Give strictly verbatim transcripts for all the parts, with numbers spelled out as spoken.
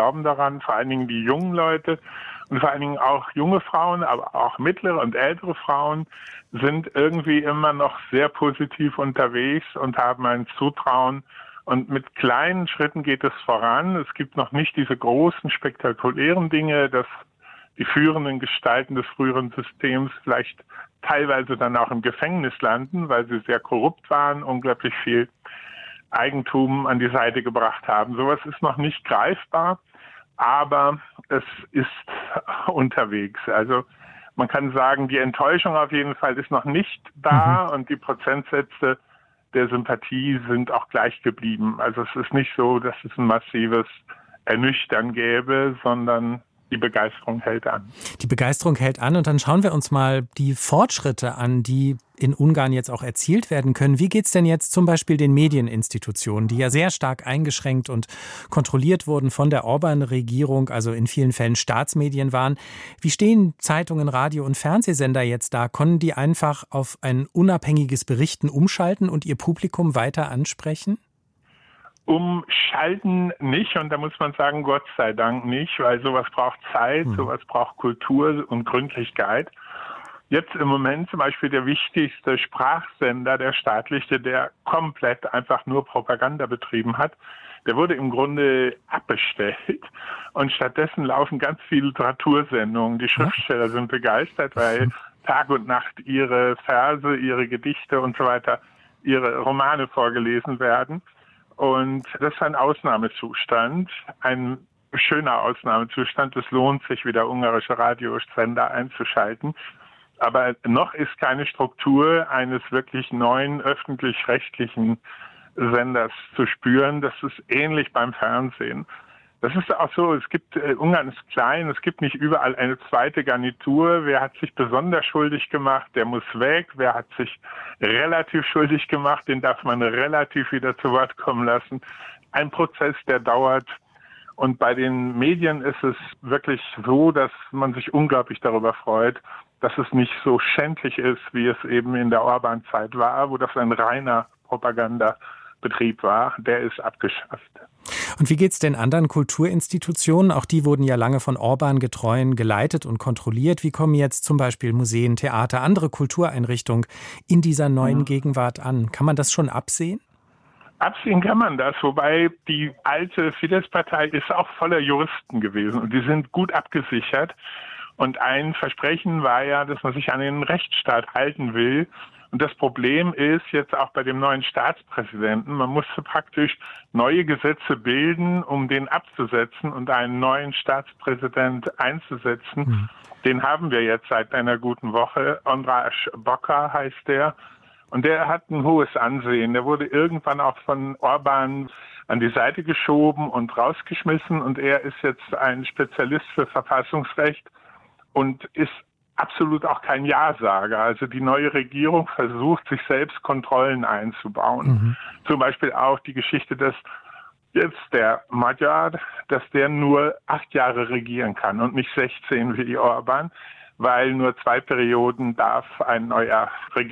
glauben daran, vor allen Dingen die jungen Leute und vor allen Dingen auch junge Frauen, aber auch mittlere und ältere Frauen sind irgendwie immer noch sehr positiv unterwegs und haben ein Zutrauen. Und mit kleinen Schritten geht es voran. Es gibt noch nicht diese großen, spektakulären Dinge, dass die führenden Gestalten des früheren Systems vielleicht teilweise dann auch im Gefängnis landen, weil sie sehr korrupt waren, unglaublich viel Eigentum an die Seite gebracht haben. Sowas ist noch nicht greifbar, aber es ist unterwegs. Also man kann sagen, die Enttäuschung auf jeden Fall ist noch nicht da, mhm. und die Prozentsätze der Sympathie sind auch gleich geblieben. Also es ist nicht so, dass es ein massives Ernüchtern gäbe, sondern die Begeisterung hält an. Die Begeisterung hält an und dann schauen wir uns mal die Fortschritte an, die in Ungarn jetzt auch erzielt werden können. Wie geht es denn jetzt zum Beispiel den Medieninstitutionen, die ja sehr stark eingeschränkt und kontrolliert wurden von der Orbán-Regierung, also in vielen Fällen Staatsmedien waren? Wie stehen Zeitungen, Radio- und Fernsehsender jetzt da? Konnten die einfach auf ein unabhängiges Berichten umschalten und ihr Publikum weiter ansprechen? Umschalten nicht, und da muss man sagen, Gott sei Dank nicht, weil sowas braucht Zeit, hm. sowas braucht Kultur und Gründlichkeit. Jetzt im Moment zum Beispiel der wichtigste Sprachsender, der staatliche, der komplett einfach nur Propaganda betrieben hat, der wurde im Grunde abbestellt und stattdessen laufen ganz viele Literatursendungen. Die Schriftsteller sind begeistert, weil Tag und Nacht ihre Verse, ihre Gedichte und so weiter, ihre Romane vorgelesen werden. Und das ist ein Ausnahmezustand, ein schöner Ausnahmezustand. Es lohnt sich, wieder ungarische Radiosender einzuschalten. Aber noch ist keine Struktur eines wirklich neuen öffentlich-rechtlichen Senders zu spüren. Das ist ähnlich beim Fernsehen. Das ist auch so, es gibt, äh, Ungarn ist klein, es gibt nicht überall eine zweite Garnitur. Wer hat sich besonders schuldig gemacht, der muss weg. Wer hat sich relativ schuldig gemacht, den darf man relativ wieder zu Wort kommen lassen. Ein Prozess, der dauert. Und bei den Medien ist es wirklich so, dass man sich unglaublich darüber freut, dass es nicht so schändlich ist, wie es eben in der Orbán-Zeit war, wo das ein reiner Propagandabetrieb war. Der ist abgeschafft. Und wie geht es den anderen Kulturinstitutionen? Auch die wurden ja lange von Orbán-Getreuen geleitet und kontrolliert. Wie kommen jetzt zum Beispiel Museen, Theater, andere Kultureinrichtungen in dieser neuen mhm. Gegenwart an? Kann man das schon absehen? Absehen kann man das, wobei die alte Fidesz-Partei ist auch voller Juristen gewesen und die sind gut abgesichert. Und ein Versprechen war ja, dass man sich an den Rechtsstaat halten will. Und das Problem ist jetzt auch bei dem neuen Staatspräsidenten, man musste praktisch neue Gesetze bilden, um den abzusetzen und einen neuen Staatspräsident einzusetzen. Mhm. Den haben wir jetzt seit einer guten Woche. András Bokar heißt der. Und der hat ein hohes Ansehen. Der wurde irgendwann auch von Orbán an die Seite geschoben und rausgeschmissen. Und er ist jetzt ein Spezialist für Verfassungsrecht und ist absolut auch kein Ja-Sager. Also die neue Regierung versucht, sich selbst Kontrollen einzubauen. Mhm. Zum Beispiel auch die Geschichte, dass jetzt der Magyar, dass der nur acht Jahre regieren kann und nicht sechzehn wie Orbán, weil nur zwei Perioden darf ein neuer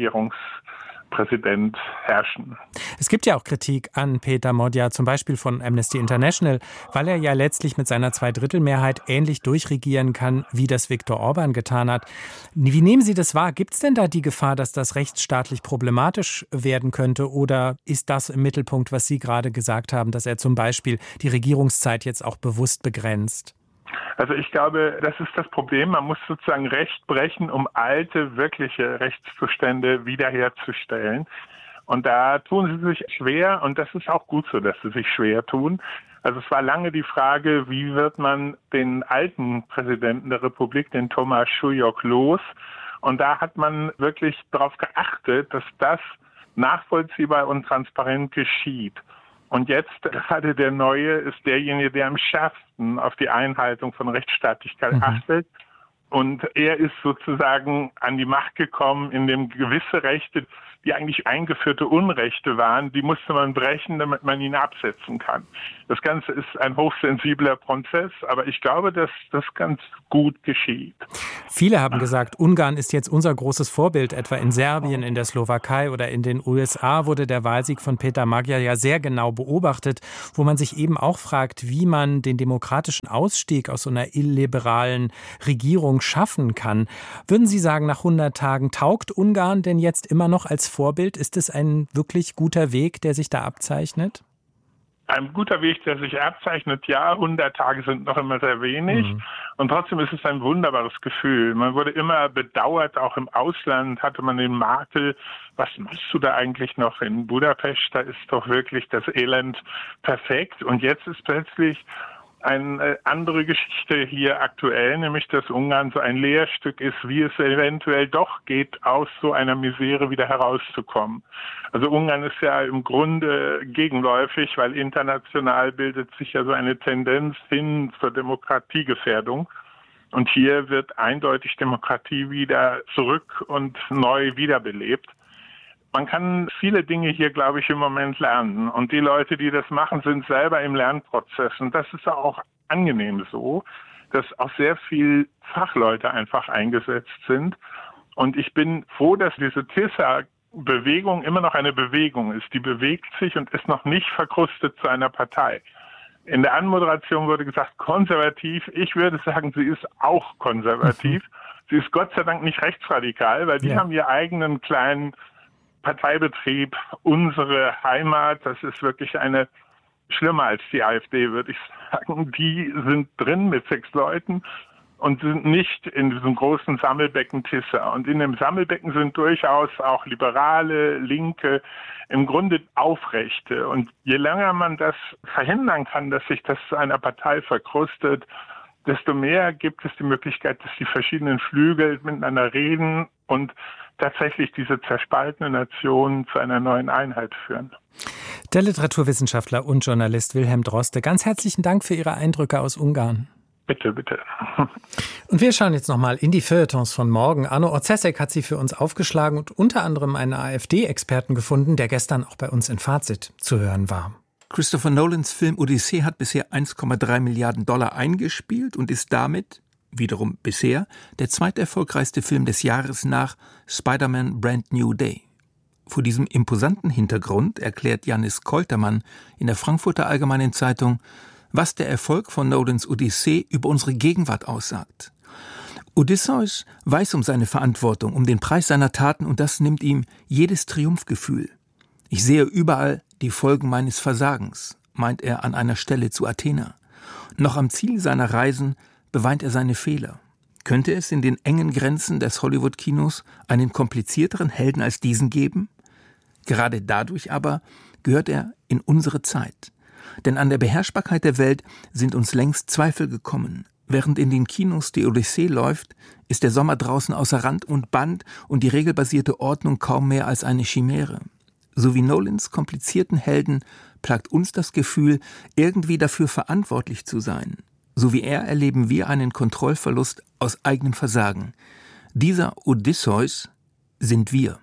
Regierungspräsident herrschen. Es gibt ja auch Kritik an Peter Magyar, zum Beispiel von Amnesty International, weil er ja letztlich mit seiner Zweidrittelmehrheit ähnlich durchregieren kann, wie das Viktor Orbán getan hat. Wie nehmen Sie das wahr? Gibt es denn da die Gefahr, dass das rechtsstaatlich problematisch werden könnte? Oder ist das im Mittelpunkt, was Sie gerade gesagt haben, dass er zum Beispiel die Regierungszeit jetzt auch bewusst begrenzt? Also ich glaube, das ist das Problem. Man muss sozusagen Recht brechen, um alte, wirkliche Rechtszustände wiederherzustellen. Und da tun sie sich schwer, und das ist auch gut so, dass sie sich schwer tun. Also es war lange die Frage, wie wird man den alten Präsidenten der Republik, den Thomas Schulyok, los? Und da hat man wirklich darauf geachtet, dass das nachvollziehbar und transparent geschieht. Und jetzt gerade der Neue ist derjenige, der am schärfsten auf die Einhaltung von Rechtsstaatlichkeit mhm. achtet. Und er ist sozusagen an die Macht gekommen, indem gewisse Rechte, die eigentlich eingeführte Unrechte waren, die musste man brechen, damit man ihn absetzen kann. Das Ganze ist ein hochsensibler Prozess, aber ich glaube, dass das ganz gut geschieht. Viele haben gesagt, Ungarn ist jetzt unser großes Vorbild, etwa in Serbien, in der Slowakei oder in den U S A wurde der Wahlsieg von Peter Magyar ja sehr genau beobachtet, wo man sich eben auch fragt, wie man den demokratischen Ausstieg aus so einer illiberalen Regierung schaffen kann. Würden Sie sagen, nach hundert Tagen taugt Ungarn denn jetzt immer noch als Vorbild? Ist es ein wirklich guter Weg, der sich da abzeichnet? Ein guter Weg, der sich abzeichnet, ja, hundert Tage sind noch immer sehr wenig. Mhm. Und trotzdem ist es ein wunderbares Gefühl. Man wurde immer bedauert, auch im Ausland hatte man den Makel, was machst du da eigentlich noch in Budapest? Da ist doch wirklich das Elend perfekt. Und jetzt ist plötzlich eine andere Geschichte hier aktuell, nämlich dass Ungarn so ein Lehrstück ist, wie es eventuell doch geht, aus so einer Misere wieder herauszukommen. Also Ungarn ist ja im Grunde gegenläufig, weil international bildet sich ja so eine Tendenz hin zur Demokratiegefährdung. Und hier wird eindeutig Demokratie wieder zurück und neu wiederbelebt. Man kann viele Dinge hier, glaube ich, im Moment lernen. Und die Leute, die das machen, sind selber im Lernprozess. Und das ist auch angenehm so, dass auch sehr viel Fachleute einfach eingesetzt sind. Und ich bin froh, dass diese Tissa-Bewegung immer noch eine Bewegung ist. Die bewegt sich und ist noch nicht verkrustet zu einer Partei. In der Anmoderation wurde gesagt, konservativ. Ich würde sagen, sie ist auch konservativ. Mhm. Sie ist Gott sei Dank nicht rechtsradikal, weil die ja. haben ihren eigenen kleinen Parteibetrieb, unsere Heimat, das ist wirklich eine, schlimmer als die AfD, würde ich sagen. Die sind drin mit sechs Leuten und sind nicht in diesem großen Sammelbecken Tissa. Und in dem Sammelbecken sind durchaus auch Liberale, Linke, im Grunde Aufrechte. Und je länger man das verhindern kann, dass sich das zu einer Partei verkrustet, desto mehr gibt es die Möglichkeit, dass die verschiedenen Flügel miteinander reden und tatsächlich diese zerspaltene Nation zu einer neuen Einheit führen. Der Literaturwissenschaftler und Journalist Wilhelm Droste, ganz herzlichen Dank für Ihre Eindrücke aus Ungarn. Bitte, bitte. Und wir schauen jetzt nochmal in die Feuilletons von morgen. Arno Orzesek hat sie für uns aufgeschlagen und unter anderem einen AfD-Experten gefunden, der gestern auch bei uns in Fazit zu hören war. Christopher Nolans Film Odyssee hat bisher eins Komma drei Milliarden Dollar eingespielt und ist damit, wiederum bisher, der zweiterfolgreichste Film des Jahres nach Spider-Man Brand New Day. Vor diesem imposanten Hintergrund erklärt Jannis Koltermann in der Frankfurter Allgemeinen Zeitung, was der Erfolg von Nolans Odyssee über unsere Gegenwart aussagt. Odysseus weiß um seine Verantwortung, um den Preis seiner Taten und das nimmt ihm jedes Triumphgefühl. Ich sehe überall die Folgen meines Versagens, meint er an einer Stelle zu Athena. Noch am Ziel seiner Reisen beweint er seine Fehler. Könnte es in den engen Grenzen des Hollywood-Kinos einen komplizierteren Helden als diesen geben? Gerade dadurch aber gehört er in unsere Zeit. Denn an der Beherrschbarkeit der Welt sind uns längst Zweifel gekommen. Während in den Kinos die Odyssee läuft, ist der Sommer draußen außer Rand und Band und die regelbasierte Ordnung kaum mehr als eine Chimäre. So wie Nolans komplizierten Helden plagt uns das Gefühl, irgendwie dafür verantwortlich zu sein. So wie er erleben wir einen Kontrollverlust aus eigenem Versagen. Dieser Odysseus sind wir.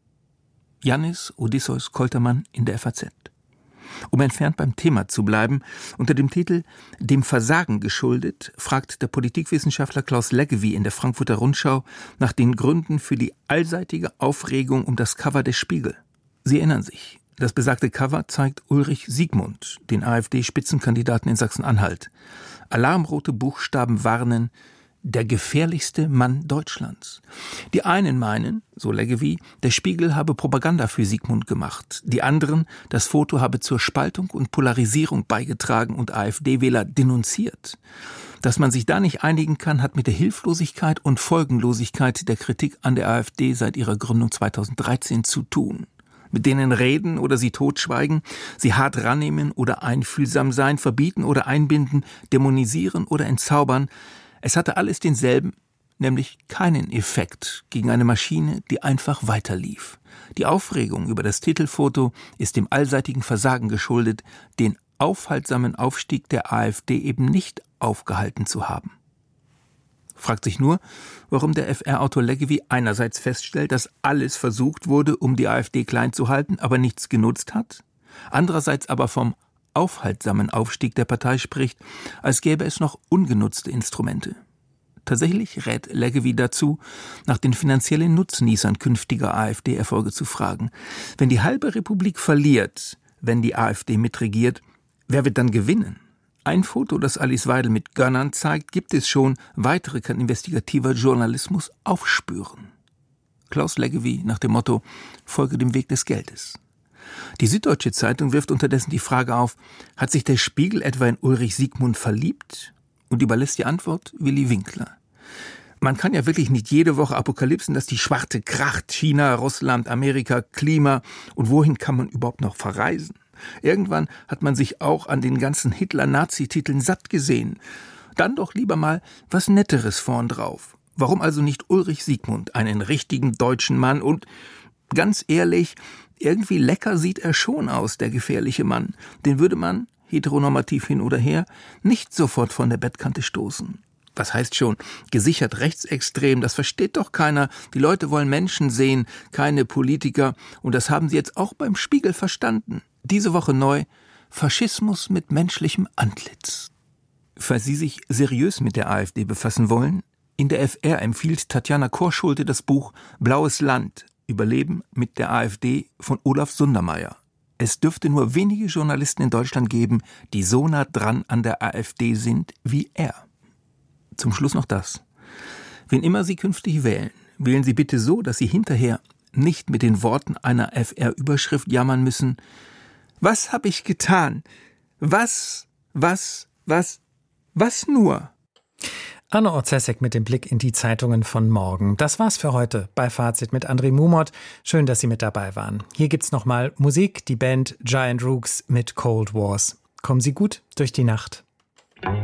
Jannis Odysseus Koltermann in der F A Z. Um entfernt beim Thema zu bleiben, unter dem Titel »Dem Versagen geschuldet« fragt der Politikwissenschaftler Klaus Leggevi in der Frankfurter Rundschau nach den Gründen für die allseitige Aufregung um das Cover des Spiegel. Sie erinnern sich, das besagte Cover zeigt Ulrich Siegmund, den AfD-Spitzenkandidaten in Sachsen-Anhalt. Alarmrote Buchstaben warnen, der gefährlichste Mann Deutschlands. Die einen meinen, so Leggevi, der Spiegel habe Propaganda für Siegmund gemacht. Die anderen, das Foto habe zur Spaltung und Polarisierung beigetragen und AfD-Wähler denunziert. Dass man sich da nicht einigen kann, hat mit der Hilflosigkeit und Folgenlosigkeit der Kritik an der AfD seit ihrer Gründung zweitausenddreizehn zu tun. Mit denen reden oder sie totschweigen, sie hart rannehmen oder einfühlsam sein, verbieten oder einbinden, dämonisieren oder entzaubern. Es hatte alles denselben, nämlich keinen Effekt gegen eine Maschine, die einfach weiterlief. Die Aufregung über das Titelfoto ist dem allseitigen Versagen geschuldet, den aufhaltsamen Aufstieg der AfD eben nicht aufgehalten zu haben. Fragt sich nur, warum der F R-Autor Leggevi einerseits feststellt, dass alles versucht wurde, um die AfD klein zu halten, aber nichts genutzt hat, andererseits aber vom aufhaltsamen Aufstieg der Partei spricht, als gäbe es noch ungenutzte Instrumente. Tatsächlich rät Leggevi dazu, nach den finanziellen Nutznießern künftiger AfD-Erfolge zu fragen. Wenn die halbe Republik verliert, wenn die AfD mitregiert, wer wird dann gewinnen? Ein Foto, das Alice Weidel mit Gönnern zeigt, gibt es schon, weitere kann investigativer Journalismus aufspüren. Klaus Leggevi nach dem Motto, folge dem Weg des Geldes. Die Süddeutsche Zeitung wirft unterdessen die Frage auf, hat sich der Spiegel etwa in Ulrich Siegmund verliebt? Und überlässt die Antwort Willi Winkler. Man kann ja wirklich nicht jede Woche apokalypsen, dass die Schwarte kracht, China, Russland, Amerika, Klima und wohin kann man überhaupt noch verreisen? Irgendwann hat man sich auch an den ganzen Hitler-Nazi-Titeln satt gesehen. Dann doch lieber mal was Netteres vorn drauf. Warum also nicht Ulrich Siegmund, einen richtigen deutschen Mann und, ganz ehrlich, irgendwie lecker sieht er schon aus, der gefährliche Mann. Den würde man, heteronormativ hin oder her, nicht sofort von der Bettkante stoßen. Was heißt schon, gesichert rechtsextrem, das versteht doch keiner. Die Leute wollen Menschen sehen, keine Politiker. Und das haben sie jetzt auch beim Spiegel verstanden. Diese Woche neu, Faschismus mit menschlichem Antlitz. Falls Sie sich seriös mit der AfD befassen wollen, in der F R empfiehlt Tatjana Korschulte das Buch Blaues Land, Überleben mit der AfD von Olaf Sundermeier. Es dürfte nur wenige Journalisten in Deutschland geben, die so nah dran an der AfD sind wie er. Zum Schluss noch das. Wen immer Sie künftig wählen, wählen Sie bitte so, dass Sie hinterher nicht mit den Worten einer F R-Überschrift jammern müssen. Was habe ich getan? Was, was, was, was nur? Anne Orzesek mit dem Blick in die Zeitungen von morgen. Das war's für heute bei Fazit mit André Mumot. Schön, dass Sie mit dabei waren. Hier gibt's nochmal Musik, die Band Giant Rooks mit Cold Wars. Kommen Sie gut durch die Nacht.